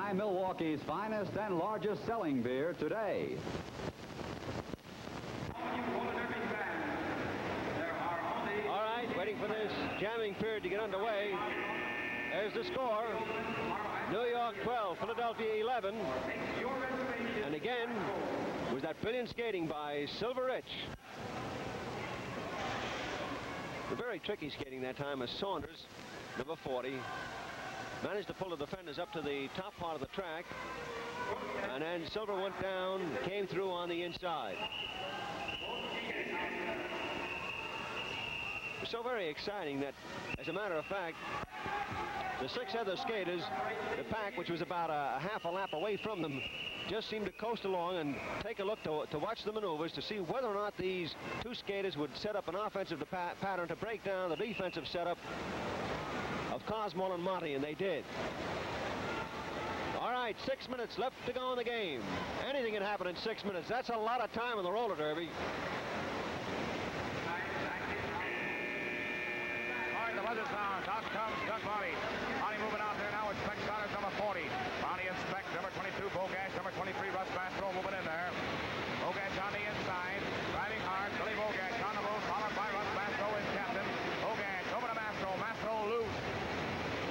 Buy Milwaukee's finest and largest selling beer today. All right, waiting for this jamming period to get underway. There's the score. New York 12, Philadelphia 11. And again, was that brilliant skating by Silver Rich. The very tricky skating that time as Saunders, number 40, managed to pull the defenders up to the top part of the track. And then Silver went down, came through on the inside. It was so very exciting that, as a matter of fact, the 6 other skaters, the pack, which was about a half a lap away from them, just seemed to coast along and take a look to watch the maneuvers to see whether or not these 2 skaters would set up an offensive pattern to break down the defensive setup of Cosmo and Monty, and they did. All right, 6 minutes left to go in the game. Anything can happen in 6 minutes. That's a lot of time in the roller derby. All right, the buzzer's sound. Out comes Doug Monty. Monty